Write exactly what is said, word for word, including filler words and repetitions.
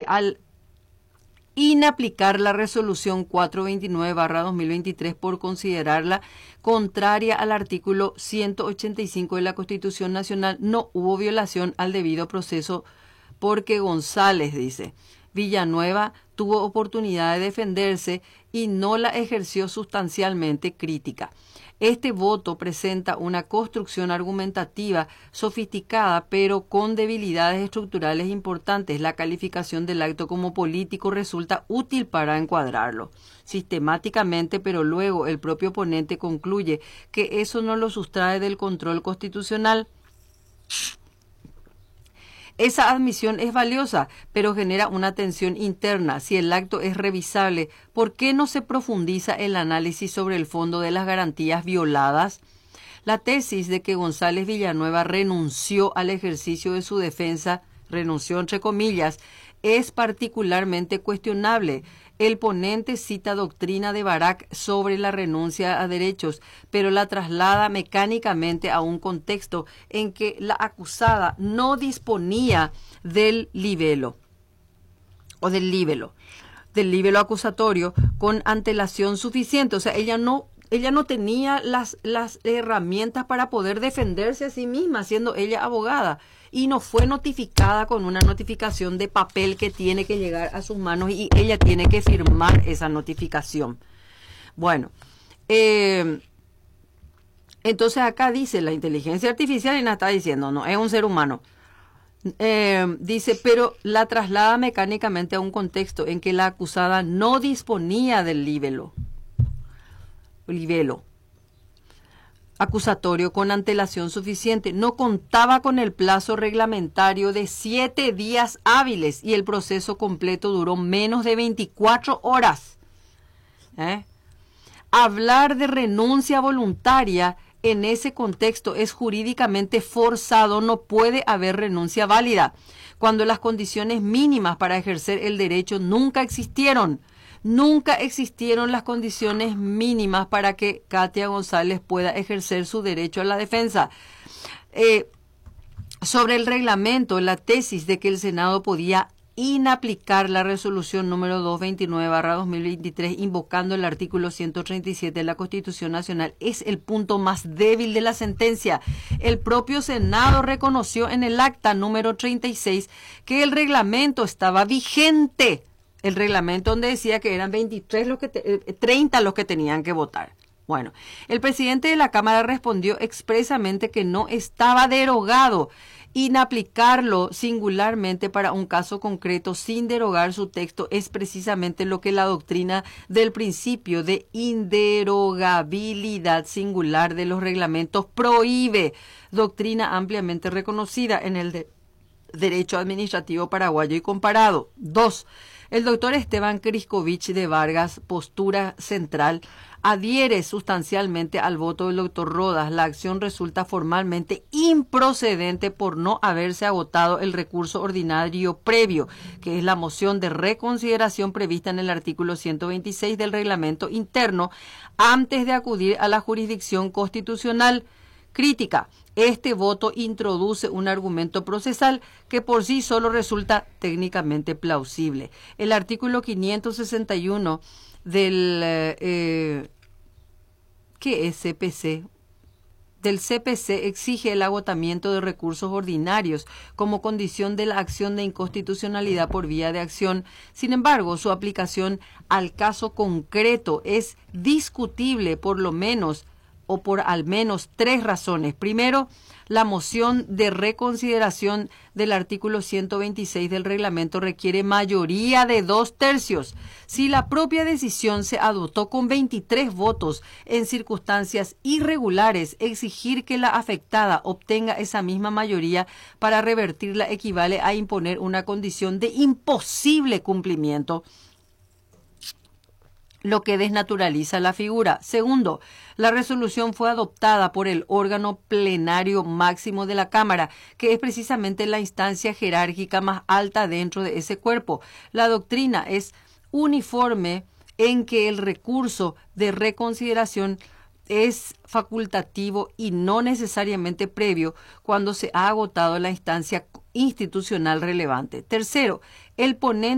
al inaplicar la resolución cuatrocientos veintinueve barra dos mil veintitrés por considerarla contraria al artículo ciento ochenta y cinco de la Constitución Nacional, no hubo violación al debido proceso porque González, dice, Villanueva tuvo oportunidad de defenderse y no la ejerció sustancialmente crítica. Este voto presenta una construcción argumentativa sofisticada, pero con debilidades estructurales importantes. La calificación del acto como político resulta útil para encuadrarlo sistemáticamente, pero luego el propio ponente concluye que eso no lo sustrae del control constitucional. Esa admisión es valiosa, pero genera una tensión interna. Si el acto es revisable, ¿por qué no se profundiza el análisis sobre el fondo de las garantías violadas? La tesis de que González Villanueva renunció al ejercicio de su defensa, renunció entre comillas, es particularmente cuestionable. El ponente cita doctrina de Barak sobre la renuncia a derechos, pero la traslada mecánicamente a un contexto en que la acusada no disponía del libelo o del libelo, del libelo acusatorio con antelación suficiente. O sea, ella no, ella no tenía las, las herramientas para poder defenderse a sí misma, siendo ella abogada. Y no fue notificada con una notificación de papel que tiene que llegar a sus manos y ella tiene que firmar esa notificación. Bueno, eh, entonces acá dice la inteligencia artificial y nos está diciendo, no, es un ser humano. Eh, dice, pero la traslada mecánicamente a un contexto en que la acusada no disponía del libelo. Libelo. acusatorio con antelación suficiente, no contaba con el plazo reglamentario de siete días hábiles y el proceso completo duró menos de veinticuatro horas. ¿Eh? Hablar de renuncia voluntaria en ese contexto es jurídicamente forzado, no puede haber renuncia válida, cuando las condiciones mínimas para ejercer el derecho nunca existieron. Nunca existieron las condiciones mínimas para que Katia González pueda ejercer su derecho a la defensa. Eh, sobre el reglamento, la tesis de que el Senado podía inaplicar la resolución número doscientos veintinueve barra dos mil veintitrés invocando el artículo ciento treinta y siete de la Constitución Nacional es el punto más débil de la sentencia. El propio Senado reconoció en el acta número treinta y seis que el reglamento estaba vigente. El reglamento donde decía que eran veintitrés los que te, treinta los que tenían que votar. Bueno, el presidente de la Cámara respondió expresamente que no estaba derogado. Inaplicarlo singularmente para un caso concreto sin derogar su texto es precisamente lo que la doctrina del principio de inderogabilidad singular de los reglamentos prohíbe, doctrina ampliamente reconocida en el de derecho administrativo paraguayo y comparado. Dos. El doctor Esteban Criscovich de Vargas, postura central, adhiere sustancialmente al voto del doctor Rodas. La acción resulta formalmente improcedente por no haberse agotado el recurso ordinario previo, que es la moción de reconsideración prevista en el artículo ciento veintiséis del reglamento interno, antes de acudir a la jurisdicción constitucional. Crítica. Este voto introduce un argumento procesal que por sí solo resulta técnicamente plausible. El artículo quinientos sesenta y uno del eh, ¿qué es C P C? Del C P C exige el agotamiento de recursos ordinarios como condición de la acción de inconstitucionalidad por vía de acción. Sin embargo, su aplicación al caso concreto es discutible por lo menos o por al menos tres razones. Primero, la moción de reconsideración del artículo ciento veintiséis del reglamento requiere mayoría de dos tercios. Si la propia decisión se adoptó con veintitrés votos en circunstancias irregulares, exigir que la afectada obtenga esa misma mayoría para revertirla equivale a imponer una condición de imposible cumplimiento, lo que desnaturaliza la figura. Segundo, la resolución fue adoptada por el órgano plenario máximo de la Cámara, que es precisamente la instancia jerárquica más alta dentro de ese cuerpo. La doctrina es uniforme en que el recurso de reconsideración es facultativo y no necesariamente previo cuando se ha agotado la instancia institucional relevante. Tercero, el ponente